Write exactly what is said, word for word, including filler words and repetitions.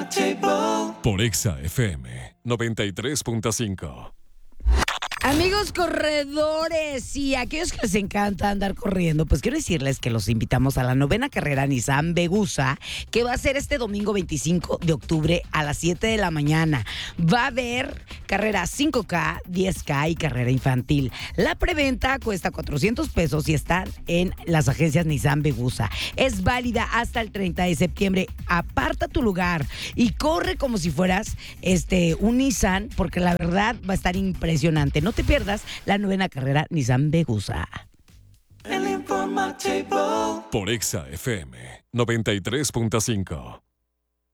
Por Exa F M noventa y tres punto cinco. Amigos corredores y aquellos que les encanta andar corriendo, pues quiero decirles que los invitamos a la novena carrera Nissan Vegusa, que va a ser este domingo veinticinco de octubre a las siete de la mañana. Va a haber carrera cinco K, diez K y carrera infantil. La preventa cuesta cuatrocientos pesos y están en las agencias Nissan Vegusa. Es válida hasta el treinta de septiembre. Aparta tu lugar y corre como si fueras este, un Nissan, porque la verdad va a estar impresionante. No te pierdas la novena carrera Nissan Vegusa. Por Exa F M noventa y tres punto cinco.